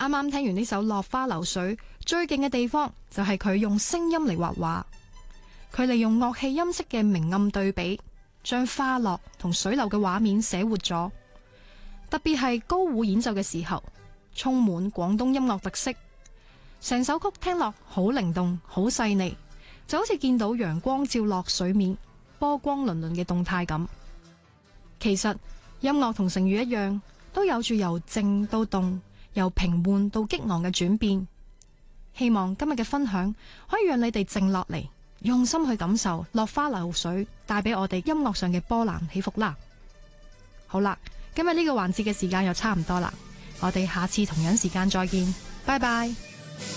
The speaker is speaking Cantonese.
啱啱聽完呢首《落花流水》，最勁嘅地方就係佢用聲音嚟畫畫。佢利用樂器音色嘅明暗對比，將花落同水流嘅畫面寫活咗。特別係高胡演奏嘅時候，充滿廣東音樂特色。成首曲聽落好靈動、好細膩，就好似見到陽光照落水面，波光粼粼嘅動態咁。其實音樂同成語一樣，都有住由靜到動，由平緩到激昂嘅轉變。希望今日嘅分享可以讓你哋靜落嚟，用心去感受落花流水帶俾我哋音樂上嘅波瀾起伏啦。好啦，今日呢個環節嘅時間又差唔多啦，我哋下次同樣時間再見，拜拜。